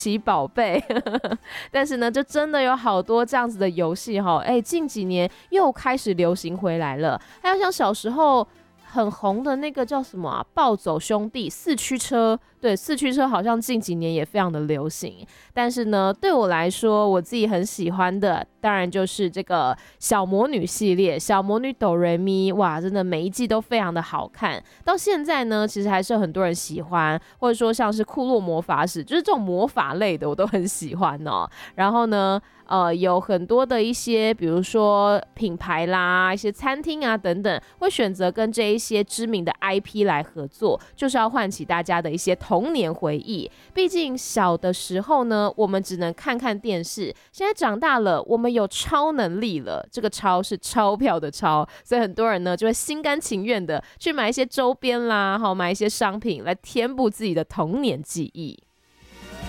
奇宝贝但是呢就真的有好多这样子的游戏近几年又开始流行回来了。还有像小时候很红的那个叫什么啊？暴走兄弟四驱车，对，四驱车好像近几年也非常的流行。但是呢，对我来说，我自己很喜欢的，当然就是这个小魔女系列，小魔女哆瑞咪，哇，真的每一季都非常的好看。到现在呢，其实还是有很多人喜欢，或者说像是库洛魔法使，就是这种魔法类的，我都很喜欢哦。然后呢，有很多的一些，比如说品牌啦、一些餐厅啊等等，会选择跟这一些知名的 IP 来合作，就是要唤起大家的一些童年回忆。毕竟小的时候呢，我们只能看看电视，现在长大了，我们有超能力了，这个超是钞票的钞，所以很多人呢就会心甘情愿的去买一些周边啦，买一些商品来填补自己的童年记忆。